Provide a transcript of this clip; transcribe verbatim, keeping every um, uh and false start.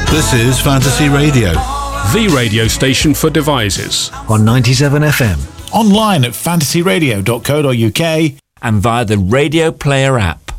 This is Fantasy Radio, the radio station for devices. On ninety-seven F M. Online at fantasy radio dot co dot uk and via the Radio Player app.